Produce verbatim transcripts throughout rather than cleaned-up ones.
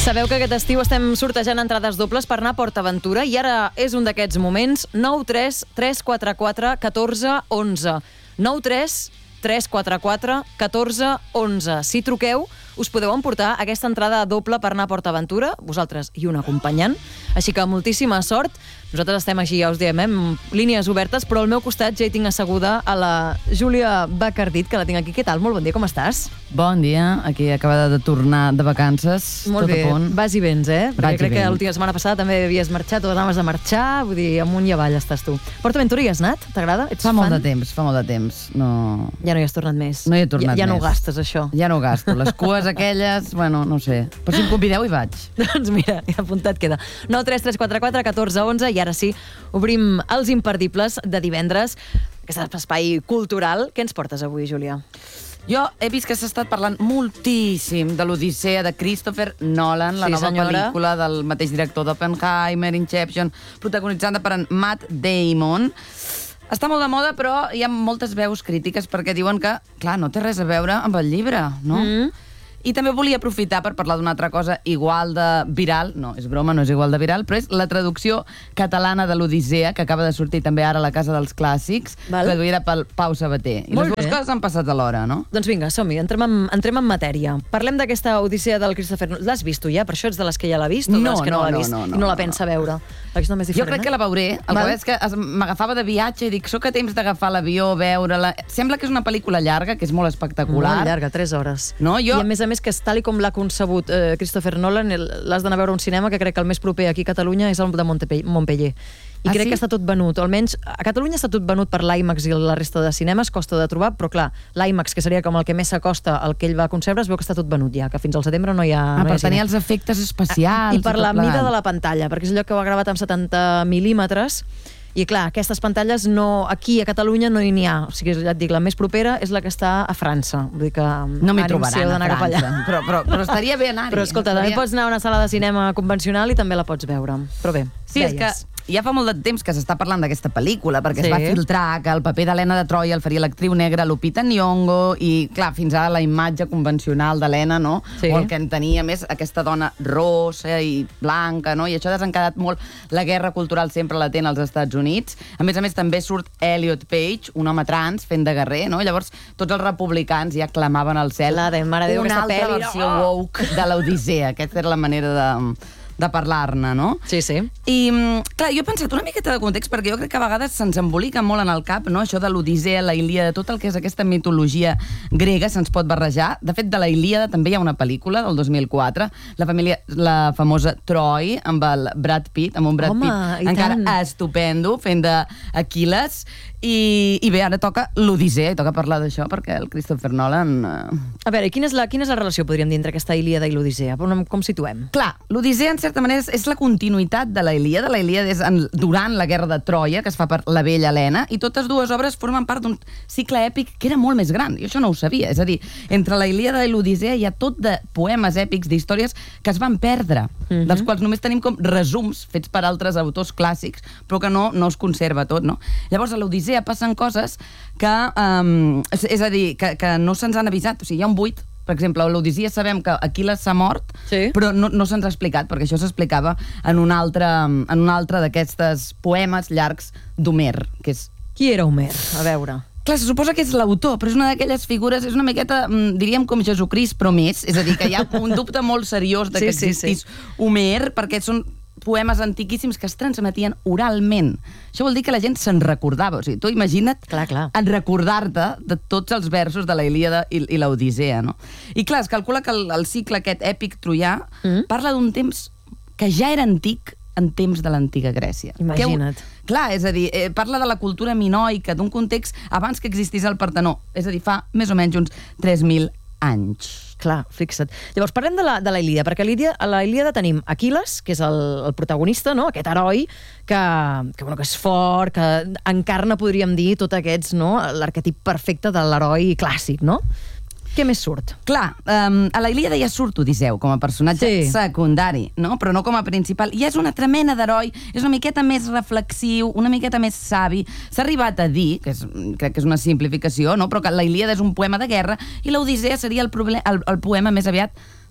Sabeu que aquest estiu estem sortejant entrades dobles per anar a PortAventura i ara és un d'aquests moments. Nou tres tres quatre quatre catorze onze. Nou tres tres quatre quatre catorze onze. Si truqueu, us podeu emportar aquesta entrada doble per anar a PortAventura, vosaltres i un acompanyant. Així que moltíssima sort. Nosaltres estem així, ja us diem, eh, amb línies obertes, però al meu costat ja hi tinc asseguda a la Júlia Bacardit, que la tinc aquí. Què tal? Molt bon dia, com estàs? Bon dia, aquí acabada de tornar de vacances. Molt tot bé, a punt. vas i vens, eh? Perquè Vaig i crec que venc. l'última setmana passada també havies marxat o anaves a marxar, vull dir, amunt i avall estàs tu. PortAventura hi has anat? T'agrada? Ets Fa fan? molt de temps, fa molt de temps. No, Ja no hi has tornat més. no hi he tornat ja, ja no ho més. gastes, això. Ja no ho gasto. Les cues aquelles, bueno, no ho sé. Però si em convideu hi vaig. Doncs mira, apuntat queda. Nou tres tres quatre quatre catorze onze i ara sí, obrim els imperdibles de divendres, aquest espai cultural. Què ens portes avui, Júlia? Jo he vist que s'ha estat parlant moltíssim de l'Odissea de Christopher Nolan, la Sí, nova senyora. pel·lícula del mateix director d'Oppenheimer, Inception, protagonitzada per en Matt Damon. Està molt de moda, però hi ha moltes veus crítiques perquè diuen que, clar, no té res a veure amb el llibre, no? Mm. I també volia aprofitar per parlar d'una altra cosa igual de viral, no, és broma, no és igual de viral, però és la traducció catalana de l'Odissea, que acaba de sortir també ara a la Casa dels Clàssics, Val. traduïda pel Pau Sabater. I Molt les dues bé. coses han passat alhora, no? Doncs vinga, som-hi, entrem, en, entrem en matèria. Parlem d'aquesta Odissea del Christopher Nolan. L'has vist tu ja? Per això ets de les que ja l'ha vist o de No, les que no, no, l'ha no, vist no, no, i no la no, pensa veure? L'ha vist només Jo diferent, crec que eh? la veuré. El Val. que és que es- m'agafava de viatge i dic, soc a temps d'agafar l'avió, veure-la... Sembla que és una pel·lícula llarga, que és molt espectacular. Molt llarga, tres hores. No, jo- I a més a més que és tal i com l'ha concebut eh, Christopher Nolan, el- l'has d'anar a veure a un cinema que crec que el més proper aquí a Catalunya és el de Montepe- Montpellier. I Ah, crec sí? que està tot venut, o almenys a Catalunya està tot venut per l'IMAX i la resta de cinemes, costa de trobar, però clar, l'IMAX, que seria com el que més s'acosta al que ell va concebre, es veu que està tot venut ja, que fins al setembre no hi ha, Ah, no hi ha per tenir cine. els efectes especials. I per tot la plegat. mida de la pantalla, perquè és allò que ho ha gravat amb setanta mil·límetres, i clar, aquestes pantalles no, aquí a Catalunya no n'hi ha. O sigui, ja et dic, la més propera és la que està a França. Vull dir que No m'hi ànim, si trobaran heu a d'anar cap allà. França, però, però, però estaria bé anar-hi. Però escolta, també Estaria- pots anar a una sala de cinema convencional i també la pots veure. Però bé, Sí, és que deies. ja fa molt de temps que s'està parlant d'aquesta pel·lícula, perquè Sí. es va filtrar que el paper d'Helena de Troia el faria l'actriu negra Lupita Nyong'o, i, clar, fins ara la imatge convencional d'Helena, no? Sí. O el que en tenia més aquesta dona rossa i blanca, no? I això ha desencadenat molt la guerra cultural sempre latent als Estats Units. A més a més, també surt Elliot Page, un home trans, fent de guerrer, no? Llavors, tots els republicans ja clamaven al cel La de mare de Déu, una aquesta altra pel·li, versió no? woke de l'Odissea. Aquesta era la manera de... de parlar-ne, no? Sí, sí. I, mm, clar, jo he pensat una miqueta de context, perquè jo crec que a vegades se'ns embolica molt en el cap, no?, això de l'Odissea, la Ilíada, tot el que és aquesta mitologia grega se'ns pot barrejar. De fet, de la Ilíada també hi ha una pel·lícula del dos mil quatre, la, família, la famosa Troy, amb el Brad Pitt, amb un Brad Home, Pitt i encara tant. estupendo, fent d'Aquiles, i, i bé, ara toca l'Odissea, i toca parlar d'això, perquè el Christopher Nolan... Eh... A veure, quina és la, quina és la relació, podríem dir, entre aquesta Ilíada i l'Odissea? Com, com situem? Clar, l'Odissea, en certa manera, és, és la continuïtat de la Ilíada. La Ilíada és en, durant la guerra de Troia, que es fa per la vella Helena, i totes dues obres formen part d'un cicle èpic que era molt més gran. Jo això no ho sabia. És a dir, entre la Ilíada i l'Odissea hi ha tot de poemes èpics, d'històries que es van perdre, Mhm. dels quals només tenim com resums fets per altres autors clàssics, però que no, no es conserva tot, no? Llavors, a l'Odissea passen coses que... Um, és, és a dir, que, que no se'ns han avisat. O sigui, hi ha un buit. Per exemple, a l'Odissea sabem que Aquiles s'ha mort, Sí. però no, no se'ns ha explicat, perquè això s'explicava en un altre, en un altre d'aquestes poemes llargs d'Homer, que és... Qui era Homer? A veure... Clar, se suposa que és l'autor, però és una d'aquelles figures, és una miqueta, mm, diríem, com Jesucrist, però més. És a dir, que hi ha un dubte molt seriós de que Sí, sí, existís sí. Homer, perquè són poemes antiquíssims que es transmetien oralment. Això vol dir que la gent se'n recordava. O sigui, tu imagina't Clar, clar. en recordar-te de tots els versos de la Ilíada i, i l'Odissea, no? I clar, es calcula que el, el cicle aquest èpic troià Mm. parla d'un temps que ja era antic en temps de l'antiga Grècia. Imagina't. Que, clar, és a dir, eh, parla de la cultura minoica, d'un context abans que existís el Partenó, és a dir, fa més o menys uns tres mil anys. Clar, fixa't. Llavors, parlem de la, de la Ilíada, perquè a, l'Ilíada, a la Ilíada tenim Aquiles, que és el, el protagonista, no?, aquest heroi, que, que, bueno, que és fort, que encarna, podríem dir, tot aquests, no?, l'arquetip perfecte de l'heroi clàssic, no? Què més surt? Clar, um, a la Ilíada ja surt Odisseu com a personatge Sí. secundari, no? Però no com a principal. I és una tremena d'heroi, és una miqueta més reflexiu, una miqueta més savi. S'ha arribat a dir, que és, crec que és una simplificació, no? Però que la Ilíada és un poema de guerra i l'Odissea seria el, proble- el, el poema més aviat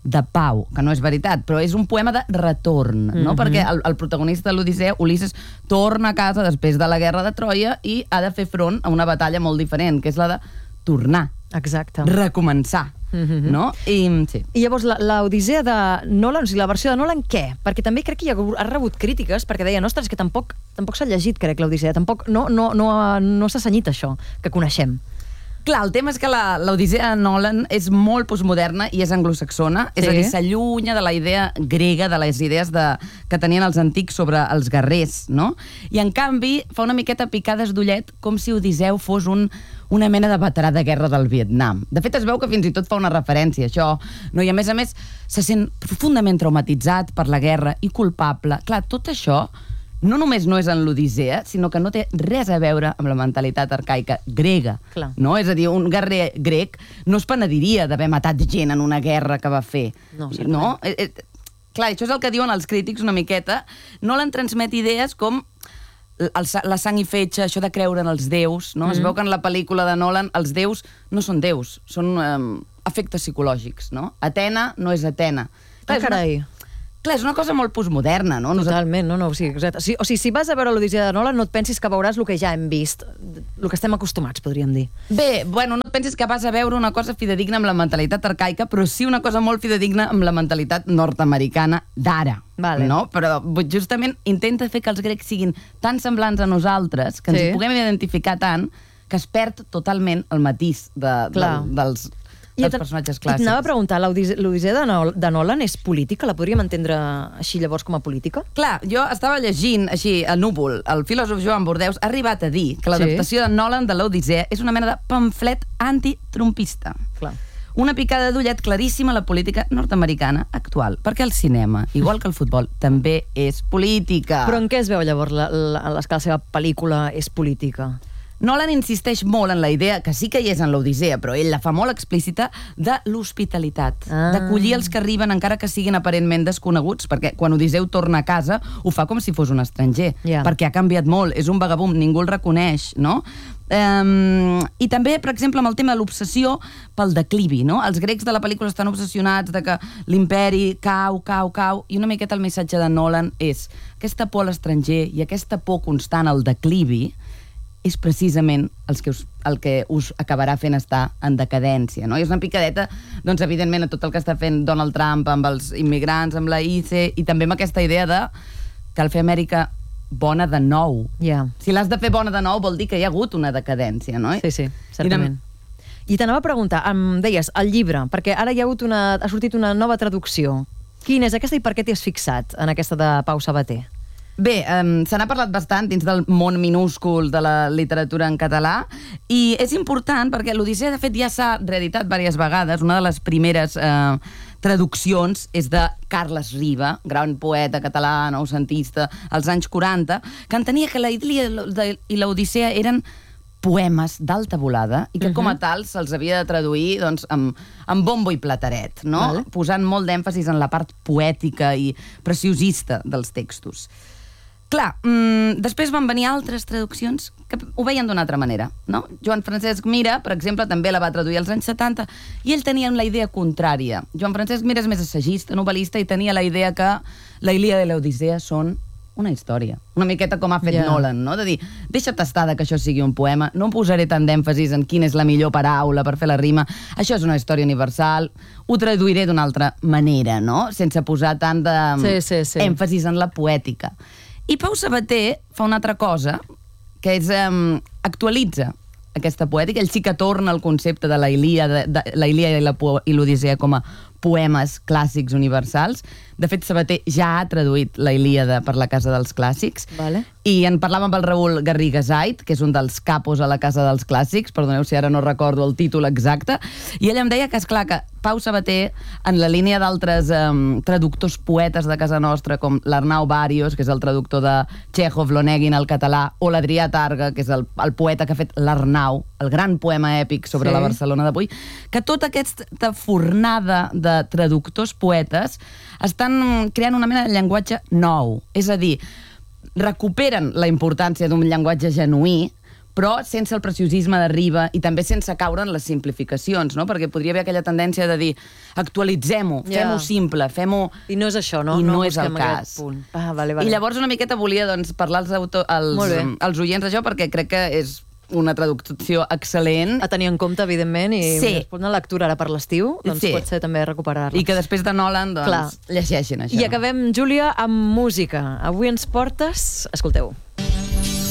de pau, que no és veritat, però és un poema de retorn, no? Mm-hmm. Perquè el, el protagonista de l'Odissea, Ulisses, torna a casa després de la guerra de Troia i ha de fer front a una batalla molt diferent, que és la de tornar. Exacte. Recomençar. Mm-hmm. No? I, sí. I llavors, l'Odissea de Nolan, o sigui, la versió de Nolan, què? Perquè també crec que hi ha, ha rebut crítiques, perquè deien, ostres, que tampoc, tampoc s'ha llegit, crec, l'Odissea. Tampoc no, no, no, no s'ha senyit això que coneixem. Clar, el tema és que l'Odissea de Nolan és molt postmoderna i és anglosaxona, sí. És a dir, s'allunya de la idea grega, de les idees de, que tenien els antics sobre els guerrers, no? I, en canvi, fa una miqueta picades d'ullet com si Odisseu fos un, una mena de veterà de guerra del Vietnam. De fet, es veu que fins i tot fa una referència a això, no? I, a més a més, se sent profundament traumatitzat per la guerra i culpable. Clar, tot això no només no és en l'Odissea, sinó que no té res a veure amb la mentalitat arcaica grega. Clar. No? És a dir, un guerrer grec no es penediria d'haver matat gent en una guerra que va fer. No, no? Eh, eh, clar, això és el que diuen els crítics una miqueta. Nolan transmet idees com el, la sang i fetge, això de creure en els déus. No? Mm-hmm. Es veu que en la pel·lícula de Nolan els déus no són déus, són um, efectes psicològics. No? Atena no és Atena. Ah, carai. Clar, és una cosa molt postmoderna, no? Totalment, no, no, o sigui, exacte. O sigui, si vas a veure l'Odissea de Nolan, no et pensis que veuràs el que ja hem vist, el que estem acostumats, podríem dir. Bé, bueno, no et pensis que vas a veure una cosa fidedigna amb la mentalitat arcaica, però sí una cosa molt fidedigna amb la mentalitat nord-americana d'ara. Vale. No? Però justament intenta fer que els grecs siguin tan semblants a nosaltres, que ens sí. hi puguem identificar tant, que es perd totalment el matís de, de, dels... I dels personatges clàssics. I t'anava a preguntar, l'Odissea de, Nol de Nolan és política? La podríem entendre així llavors com a política? Clar, jo estava llegint així a Núvol, el filòsof Joan Bordeus ha arribat a dir que l'adaptació sí. de Nolan de l'Odissea és una mena de pamflet antitrumpista. Clar. Una picada d'ullet claríssima a la política nord-americana actual, perquè el cinema, igual que el futbol, també és política. Però en què es veu llavors la, la, la, que la seva pel·lícula és política? Nolan insisteix molt en la idea, que sí que hi és en l'Odissea, però ell la fa molt explícita, de l'hospitalitat, ah. d'acollir els que arriben encara que siguin aparentment desconeguts, perquè quan Odisseu torna a casa ho fa com si fos un estranger, yeah. perquè ha canviat molt, és un vagabund, ningú el reconeix, no? Um, I també, per exemple, amb el tema de l'obsessió pel declivi, no? Els grecs de la pel·lícula estan obsessionats de que l'imperi cau, cau, cau, i una miqueta el missatge de Nolan és aquesta por a l'estranger i aquesta por constant al declivi és precisament els que us, el que us acabarà fent estar en decadència, no? I és una picadeta, doncs, evidentment, a tot el que està fent Donald Trump amb els immigrants, amb la I C E, i també amb aquesta idea de cal fer Amèrica bona de nou. Yeah. Si l'has de fer bona de nou vol dir que hi ha hagut una decadència, no? Sí, sí, certament. I, I t'anava a preguntar, em deies, el llibre, perquè ara hi ha hagut una, ha sortit una nova traducció. Quina és aquesta i per què t'hi has fixat en aquesta de Pau Sabater? Bé, um, se n'ha parlat bastant dins del món minúscul de la literatura en català i és important perquè l'Odissea, de fet, ja s'ha reeditat diverses vegades. Una de les primeres eh, traduccions és de Carles Riba, gran poeta català, noucentista, als anys quaranta, que entenia que la Ilíada i l'Odissea eren poemes d'alta volada i que uh-huh. com a tal se'ls havia de traduir doncs, amb, amb bombo i plateret, no? Vale. Posant molt d'èmfasis en la part poètica i preciosista dels textos. Clar, mmm, després van venir altres traduccions que ho veien d'una altra manera, no? Joan Francesc Mira, per exemple, també la va traduir als anys setanta i ell tenia la idea contrària. Joan Francesc Mira és més assagista, novel·lista, i tenia la idea que la Ilíada i l'Odissea són una història. Una miqueta com ha fet yeah. Nolan, no? De dir, deixa't estar de que això sigui un poema, no posaré tant d'èmfasis en quina és la millor paraula per fer la rima, això és una història universal, ho traduiré d'una altra manera, no? Sense posar tant d'èmfasis sí, sí, sí. en la poètica. I Pau Sabater fa una altra cosa, que és um, actualitza aquesta poètica. Ell sí que torna al concepte de la Ilíada, de, la Ilíada i l'Odissea com a poemes clàssics universals. De fet, Sabater ja ha traduït la Ilíada per la Casa dels Clàssics. Vale. I en parlàvem amb el Raül Garrigasait, que és un dels capos a la Casa dels Clàssics, perdoneu si ara no recordo el títol exacte, i ell em deia que, esclar, que Pau Sabater, en la línia d'altres um, traductors poetes de casa nostra, com l'Arnau Bàrios, que és el traductor de Txékhov, l'Onegin al català, o l'Adrià Targa, que és el, el poeta que ha fet l'Arnau, el gran poema èpic sobre sí. la Barcelona d'avui, que tota aquesta fornada de traductors poetes estan creant una mena de llenguatge nou. És a dir, recuperen la importància d'un llenguatge genuí, però sense el preciosisme de Riba i també sense caure en les simplificacions, no? Perquè podria haver aquella tendència de dir actualitzem-ho, Ja. fem-ho simple, fem-ho... I no és això, no? I no, No és el busquem aquest cas. punt. Ah, vale, vale. I llavors una miqueta volia doncs, parlar als, auto, Molt bé. als, als oients d'això perquè crec que és una traducció excel·lent A tenir en compte, evidentment, i Sí. es pot una lectura ara per l'estiu, doncs Sí. pot ser també recuperar-la. i que després de Nolan doncs, Clar. llegeixin això. I acabem, Júlia, amb música. Avui ens portes... Escolteu.